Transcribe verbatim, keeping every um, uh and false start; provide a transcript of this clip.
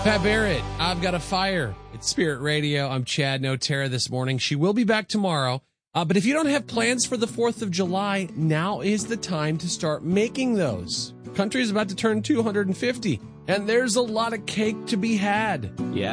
Pat Barrett, I've Got a Fire. It's Spirit Radio. I'm Chad Notera this morning. She will be back tomorrow. Uh, but if you don't have plans for the fourth of July, now is the time to start making those. Country is about to turn two hundred fifty, and there's a lot of cake to be had. Yeah.